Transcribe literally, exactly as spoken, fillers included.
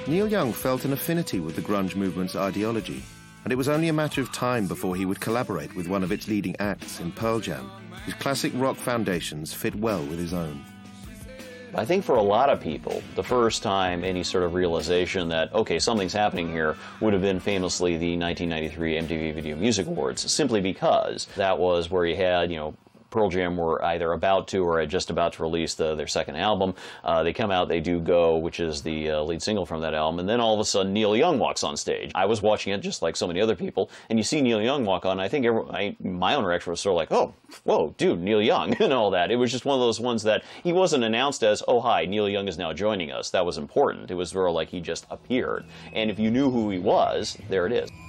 Neil Young felt an affinity with the grunge movement's ideology, and it was only a matter of time before he would collaborate with one of its leading acts in Pearl Jam, whose classic rock foundations fit well with his own. I think for a lot of people, the first time any sort of realization that, okay, something's happening here would have been famously the nineteen ninety-three M T V Video Music Awards, simply because that was where you had, you know, Pearl Jam were either about to or just about to release the, their second album. Uh, they come out, they do Go, which is the uh, lead single from that album, and then all of a sudden Neil Young walks on stage. I was watching it just like so many other people, and you see Neil Young walk on, and I think everyone, I, my own reaction was sort of like, oh, whoa, dude, Neil Young, and all that. It was just one of those ones that he wasn't announced as, oh, hi, Neil Young is now joining us. That was important. It was sort of like he just appeared. And if you knew who he was, there it is.